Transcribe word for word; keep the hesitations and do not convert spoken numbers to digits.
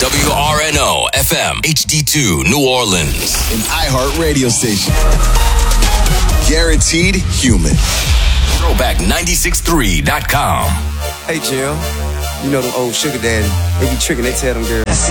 W R N O F M H D two New Orleans. An iHeart radio station. Guaranteed human. Throwback nine six three dot com. Hey, Jill. You know them old sugar daddy. They be tricking, they tell them girls.